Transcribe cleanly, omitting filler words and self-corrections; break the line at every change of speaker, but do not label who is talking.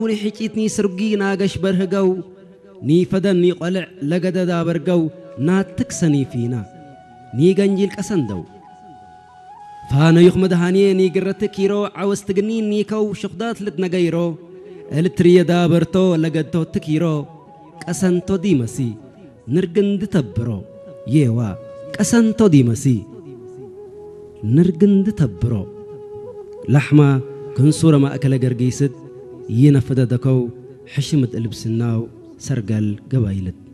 وني حكيتني سرقي ناقش برهقو ني فدني قلع لقد دا برقو ناتكسني فينا ني قنجيل كسندو فانا يخمد هاني ني قرت كيرو عاوز تقنين نيكو شخدات لتنقيرو التريا دا برتو لقد تو تكيرو كسنتو ديمسي نرقند تبرو يوا كسنتو ديمسي نرقند تبرو لحمة كنصورة ما أكل قرقيسد ينفد دكو حشمت البسناو سرقل قبايلت